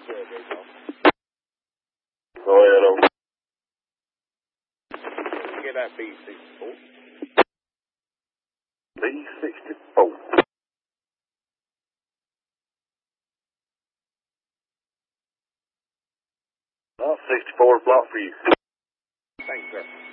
Go ahead, over. Get that B-64. B-64. 64 block for you. Thanks, sir.